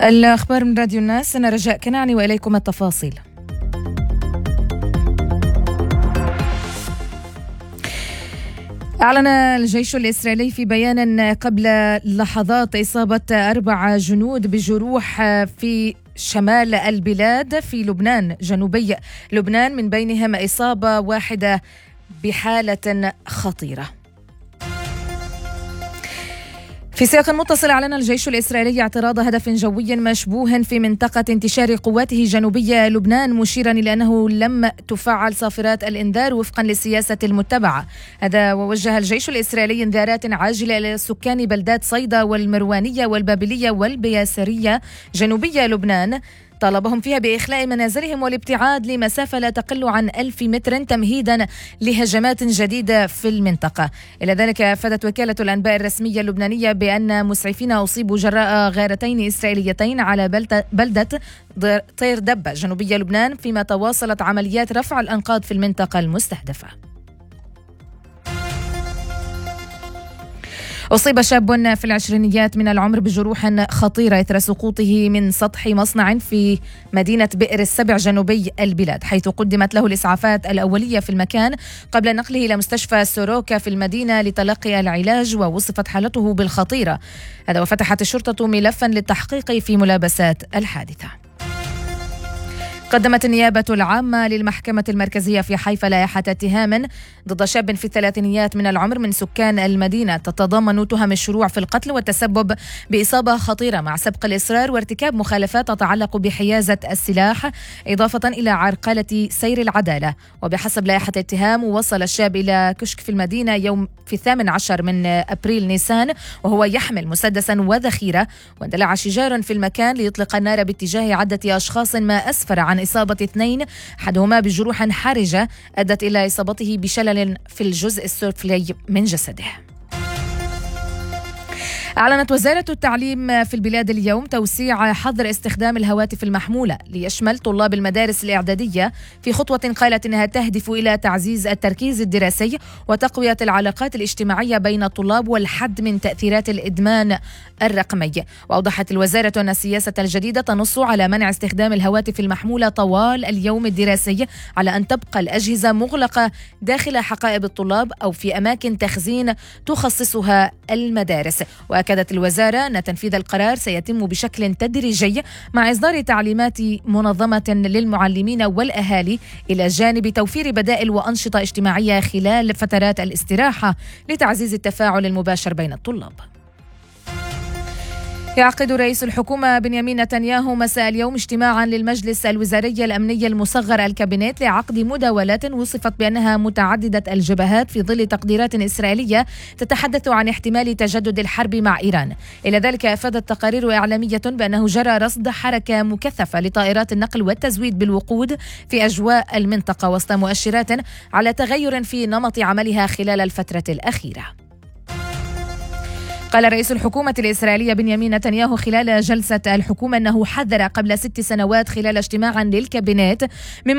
الأخبار من راديو الناس، أنا رجاء كنعني وإليكم التفاصيل. أعلن الجيش الإسرائيلي في بيان قبل لحظات إصابة 4 جنود بجروح في شمال البلاد في لبنان، جنوبي لبنان، من بينهم إصابة واحدة بحالة خطيرة. في سياق متصل، أعلن الجيش الإسرائيلي اعتراض هدف جوي مشبوه في منطقة انتشار قواته جنوبي لبنان، مشيرا إلى أنه لم تفعل صافرات الإنذار وفقا للسياسة المتبعة. هذا ووجه الجيش الإسرائيلي إنذارات عاجلة إلى سكان بلدات صيدا والمروانية والبابلية والبياسرية جنوبي لبنان، طالبهم فيها بإخلاء منازلهم والابتعاد لمسافة لا تقل عن 1000 متر تمهيدا لهجمات جديدة في المنطقة. إلى ذلك أفادت وكالة الأنباء الرسمية اللبنانية بأن مسعفين أصيبوا جراء غارتين إسرائيليتين على بلدة طير دبة جنوبي لبنان، فيما تواصلت عمليات رفع الأنقاض في المنطقة المستهدفة. أصيب شاب في العشرينيات من العمر بجروح خطيرة إثر سقوطه من سطح مصنع في مدينة بئر السبع جنوبي البلاد، حيث قدمت له الإسعافات الأولية في المكان قبل نقله إلى مستشفى سوروكا في المدينة لتلقي العلاج، ووصفت حالته بالخطيرة. هذا وفتحت الشرطة ملفا للتحقيق في ملابسات الحادثة. قدمت النيابة العامة للمحكمة المركزية في حيفا لائحة اتهام ضد شاب في الثلاثينيات من العمر من سكان المدينة، تتضمن تهم الشروع في القتل والتسبب بإصابة خطيرة مع سبق الإصرار وارتكاب مخالفات تتعلق بحيازة السلاح، إضافة إلى عرقلة سير العدالة. وبحسب لائحة الاتهام، وصل الشاب إلى كشك في المدينة يوم في 18 من أبريل نيسان وهو يحمل مسدسا وذخيرة، واندلع شجار في المكان ليطلق النار باتجاه عدة أشخاص، ما أسفر عن إصابة 2 أحدهما بجروح حرجة أدت إلى إصابته بشلل في الجزء السفلي من جسده. أعلنت وزارة التعليم في البلاد اليوم توسيع حظر استخدام الهواتف المحمولة ليشمل طلاب المدارس الإعدادية، في خطوة قالت إنها تهدف إلى تعزيز التركيز الدراسي وتقوية العلاقات الاجتماعية بين الطلاب والحد من تأثيرات الإدمان الرقمي. وأوضحت الوزارة أن السياسة الجديدة تنص على منع استخدام الهواتف المحمولة طوال اليوم الدراسي، على أن تبقى الأجهزة مغلقة داخل حقائب الطلاب أو في أماكن تخزين تخصصها المدارس. وأكدت الوزارة أن تنفيذ القرار سيتم بشكل تدريجي مع إصدار تعليمات منظمة للمعلمين والأهالي، إلى جانب توفير بدائل وأنشطة اجتماعية خلال فترات الاستراحة لتعزيز التفاعل المباشر بين الطلاب. يعقد رئيس الحكومة بنيامين نتنياهو مساء اليوم اجتماعا للمجلس الوزاري الأمني المصغر الكابينت لعقد مداولات وصفت بأنها متعددة الجبهات، في ظل تقديرات إسرائيلية تتحدث عن احتمال تجدد الحرب مع إيران. إلى ذلك أفادت تقارير إعلامية بأنه جرى رصد حركة مكثفة لطائرات النقل والتزويد بالوقود في أجواء المنطقة، وسط مؤشرات على تغير في نمط عملها خلال الفترة الأخيرة. قال رئيس الحكومة الإسرائيلية بنيامين نتنياهو خلال جلسة الحكومة أنه حذر قبل 6 سنوات خلال اجتماع للكابينت مما